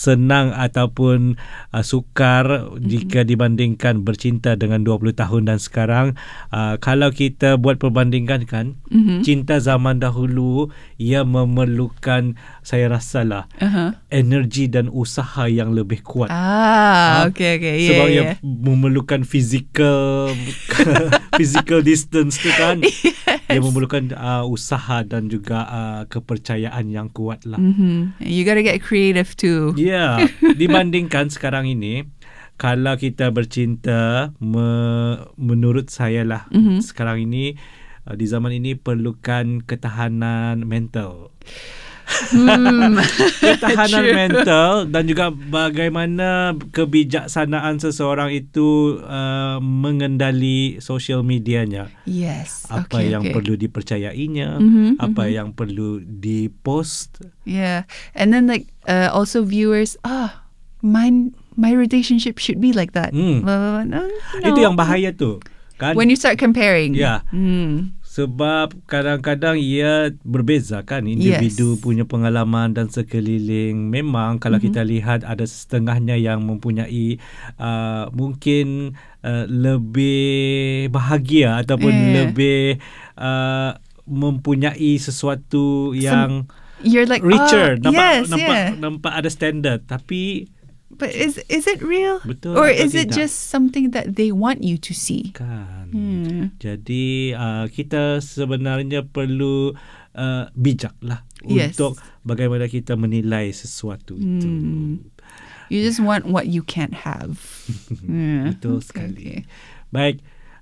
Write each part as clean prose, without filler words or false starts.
senang ataupun sukar jika dibandingkan bercinta dengan 20 tahun dan sekarang. Kalau kita buat perbandingan kan, cinta zaman dahulu ia memerlukan, saya rasalah, energi dan usaha yang lebih kuat. Okay. Sebab ia memerlukan physical distance tu kan. Ia memerlukan usaha dan juga kepercayaan yang kuat lah. You gotta get creative too. Ya, dibandingkan sekarang ini, kalau kita bercinta, menurut saya lah, sekarang ini, di zaman ini perlukan ketahanan mental. Ketahanan mental dan juga bagaimana kebijaksanaan seseorang itu mengendali social medianya. Yes. Apa yang perlu dipercayainya, apa yang perlu dipost. Yeah. And then also viewers, my relationship should be like that. No. Itu yang bahaya tu kan? When you start comparing. Ya. Sebab kadang-kadang ia berbeza kan, individu punya pengalaman dan sekeliling. Memang kalau kita lihat ada setengahnya yang mempunyai mungkin lebih bahagia ataupun lebih mempunyai sesuatu yang you're like richer, nampak ada standard. Tapi but is it real? Betul, or is it tidak? just something that they want you to see? Kan. Jadi kita sebenarnya perlu bijak lah untuk bagaimana kita menilai sesuatu itu. You just want what you can't have. Betul sekali. Baik.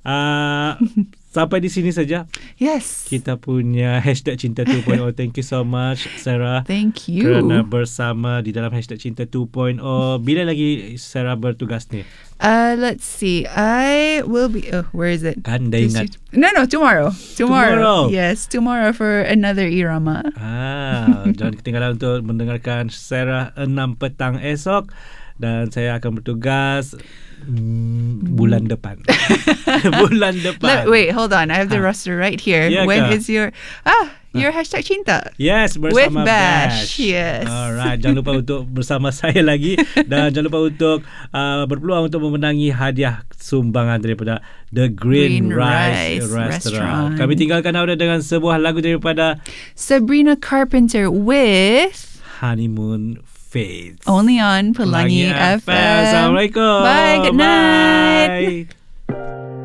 Sampai di sini saja. Yes. Kita punya Hashtag Cinta 2.0. Thank you so much, Sarah. Thank you. Kerana bersama di dalam Hashtag Cinta 2.0. Bila lagi Sarah bertugas ni? Let's see. I will be... where is it? Kan dah ingat. No, tomorrow. Tomorrow. Yes, tomorrow for another irama. Jangan ketinggalan untuk mendengarkan Sarah 6 petang esok. Dan saya akan bertugas bulan depan. Bulan depan. Wait, hold on. I have the roster right here. Yeah, when is your Hashtag Cinta? Yes, bersama with Bash. Yes. Alright, jangan lupa untuk bersama saya lagi. Dan jangan lupa untuk berpeluang untuk memenangi hadiah sumbangan daripada The Green Rice Restaurant. Kami tinggalkan anda dengan sebuah lagu daripada Sabrina Carpenter with Honeymoon Phase. Only on Pelangi FM. Assalamualaikum. Bye. Good night. Bye.